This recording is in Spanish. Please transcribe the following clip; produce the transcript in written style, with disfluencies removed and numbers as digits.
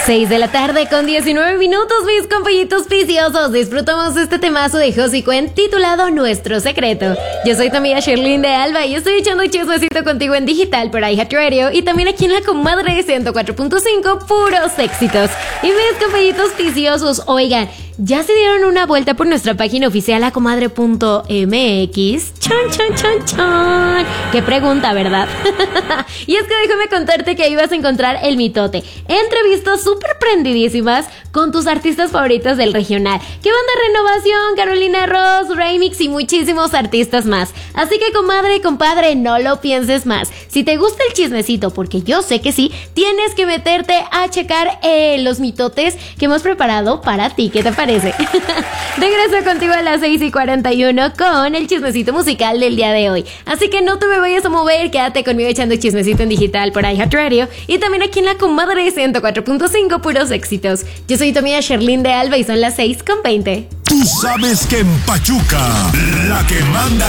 6 de la tarde con 19 minutos, mis compañitos viciosos. Disfrutamos este temazo de Josie Cuen titulado Nuestro Secreto. Yo soy tu amiga Sherlyn de Alba y estoy echando chismecito contigo en digital por iHeartRadio y también aquí en la comadre 104.5, puros éxitos. Y mis compañitos viciosos, oigan, ya se dieron una vuelta por nuestra página oficial acomadre.mx. Chan, chan, chan, chan. Qué pregunta, ¿verdad? Y es que déjame contarte que ahí vas a encontrar el mitote. Entrevistas súper prendidísimas con tus artistas favoritos del regional. Que van de Renovación, Carolina Ross, Remix y muchísimos artistas más. Así que, comadre y compadre, no lo pienses más. Si te gusta el chismecito, porque yo sé que sí, tienes que meterte a checar los mitotes que hemos preparado para ti. ¿Qué te parece? Regreso contigo a las 6:41 con el chismecito musical del día de hoy. Así que no te me vayas a mover, quédate conmigo echando chismecito en digital por iHeartRadio y también aquí en la comadre 104.5, puros éxitos. Yo soy tu amiga Sherlyn de Alba y son las 6:20. Tú sabes que en Pachuca la que manda